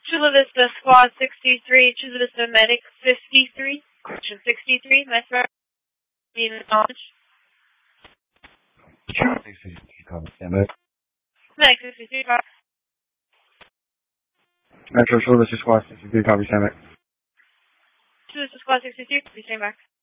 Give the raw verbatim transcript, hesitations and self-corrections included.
Chula Vista Squad sixty-three, Chula Vista Medic fifty-three, Section sixty-three, Metro, need knowledge. Chula sixty-three, copy, stand by. Medic sixty-three, copy. Metro Chula Vista Squad sixty-three, copy, stand by. Chula Vista Squad sixty-three, please stand back.